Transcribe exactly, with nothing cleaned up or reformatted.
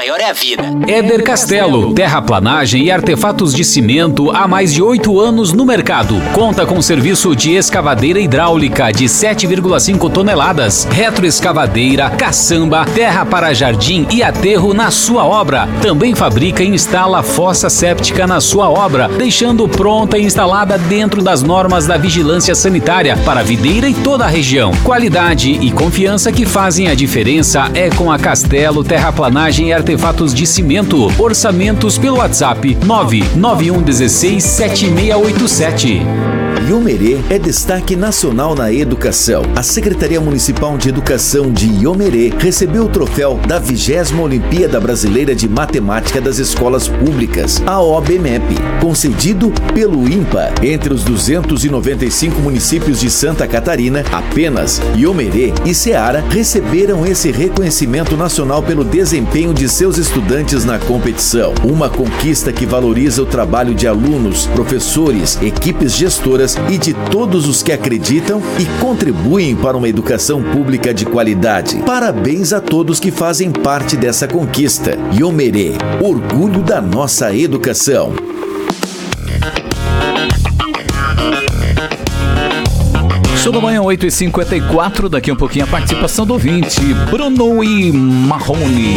maior é a vida. Éder Castelo, terraplanagem e artefatos de cimento há mais de oito anos no mercado. Conta com serviço de escavadeira hidráulica de sete vírgula cinco toneladas, retroescavadeira, caçamba, terra para jardim e aterro na sua obra. Também fabrica e instala fossa séptica na sua obra, deixando pronta e instalada dentro das normas da vigilância sanitária para a videira e toda a região. Qualidade e confiança que fazem a diferença é com a Castelo Terraplanagem e Artefatos de Cimento. Orçamentos pelo WhatsApp nove nove um um seis sete seis oito sete. Iomerê é destaque nacional na educação. A Secretaria Municipal de Educação de Iomerê recebeu o troféu da vigésima Olimpíada Brasileira de Matemática das Escolas Públicas, a O B M E P, concedido pelo INPA. Entre os duzentos e noventa e cinco municípios de Santa Catarina, apenas Iomerê e Ceará receberam esse reconhecimento nacional pelo desempenho de seus estudantes na competição. Uma conquista que valoriza o trabalho de alunos, professores, equipes gestoras e de todos os que acreditam e contribuem para uma educação pública de qualidade. Parabéns a todos que fazem parte dessa conquista. Iomerê, orgulho da nossa educação. Show da manhã, oito e cinquenta e quatro. Daqui um pouquinho a participação do ouvinte, Bruno e Marrone.